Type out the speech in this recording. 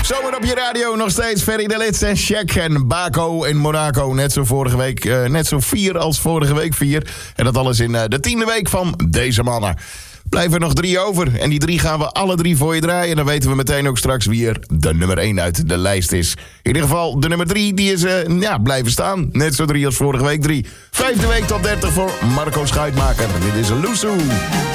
Zomer op je radio, nog steeds Ferry de Lits en Shaq en Baco in Monaco. Net zo 4 als vorige week 4. En dat alles in de 10e week van deze mannen. Blijven er nog 3 over. En die 3 gaan we alle 3 voor je draaien. En dan weten we meteen ook straks wie er de nummer 1 uit de lijst is. In ieder geval, de nummer 3 die is blijven staan. Net zo 3 als vorige week 3. 5e week tot 30 voor Marco Schuitmaker. Dit is Loesoe.